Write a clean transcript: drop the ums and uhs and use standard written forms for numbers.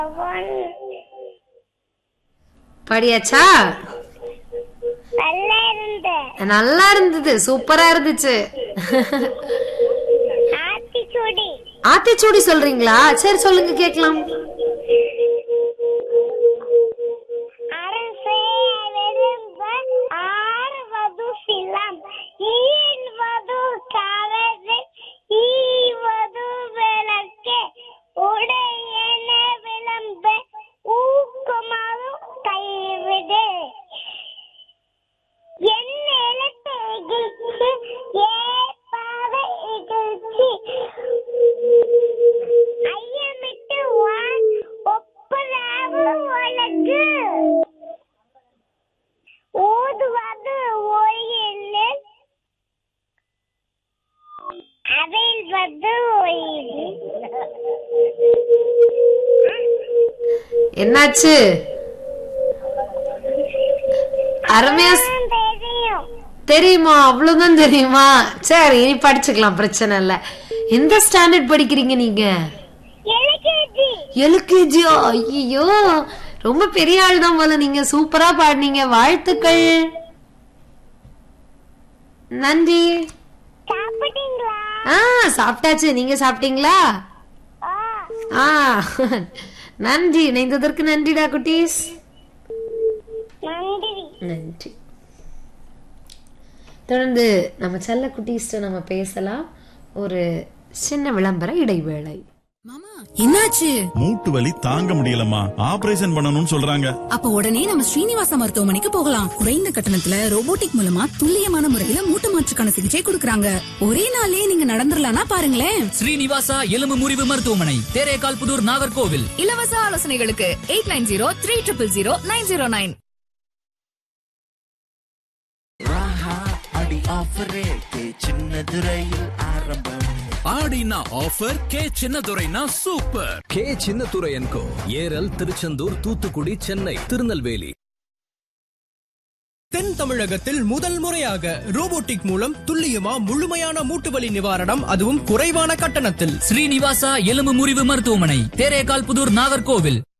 படியாச்சா? நல்லா இருந்தது, சூப்பரா இருந்துச்சு. ஆத்திச்சூடி சொல்றீங்களா? சரி சொல்லுங்க கேக்கலாம். என்னாச்சு? அருமையா தெரியுமா? அவ்வளவுதான் தெரியுமா? சரி, இனி படிச்சுக்கலாம், பிரச்சனை இல்ல. எந்த ஸ்டாண்டர்ட் படிக்கிறீங்க நீங்க? எல்கேஜியா? ஐயோ, ரொம்ப பெரிய ஆள் தான் போல. நீங்க சூப்பரா பாடுனீங்க, வாழ்த்துக்கள். நன்றி. சாப்பிட்டாச்சு, நீங்க சாப்பிட்டீங்களா? நன்றி, இணைந்ததற்கு நன்றிடா குட்டீஸ். நன்றி. தொடர்ந்து நம்ம செல்ல குட்டீஸ்ட நம்ம பேசலாம். ஒரு சின்ன விளம்பர இடைவேளை. மாமா, என்னாச்சு? மூட்டு வலி தாங்க முடியலமா, ஆபரேஷன் பண்ணணும்னு சொல்றாங்க. அப்ப உடனே நம்ம ஸ்ரீனிவாசா மருத்துவமனைக்கு போகலாம். குறைந்த கட்டணத்துல ரோபோட்டிக் மூலமா துல்லியமான முறையில மூட்டு மாற்றுக்கான சிகிச்சை கொடுக்கறாங்க. ஒரே நாளே நீங்க நடந்துடலாம்னா பாருங்களேன். ஸ்ரீனிவாசா எலும்பு முறிவு மருத்துவமனை, தேரேகால் புதூர், நாகர்கோவில். இலவச ஆலோசனைகளுக்கு 8903000909. சின்னதுரையில் ஆரம்பம். ஆடினா offer, K சின்னதுரைனா super. K Chinnadurai என்கோ, ஏரல், திருச்செந்தூர், தூத்துக்குடி, சென்னை, திருநெல்வேலி. தென் தமிழகத்தில் முதல் முறையாக ரோபோட்டிக் மூலம் துல்லியமா முழுமையான மூட்டுவலி நிவாரணம், அதுவும் குறைவான கட்டணத்தில். ஸ்ரீனிவாசா எலும்பு முறிவு மருத்துவமனை, தேரேகால் புதூர், நாகர்கோவில்.